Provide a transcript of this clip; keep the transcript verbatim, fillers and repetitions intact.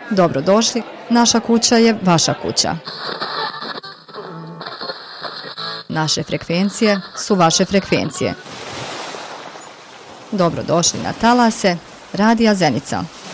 Dobrodošli, naša kuća je vaša kuća. Naše frekvencije su vaše frekvencije. Dobrodošli na talase Radija Zenica.